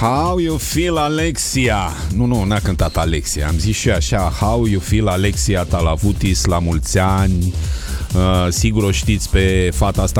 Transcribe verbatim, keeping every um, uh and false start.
How you feel, Alexia? Nu, nu, n-a cântat Alexia. Am zis și eu așa, How you feel, Alexia Talavutis, la mulți ani. Uh, sigur o știți pe fata asta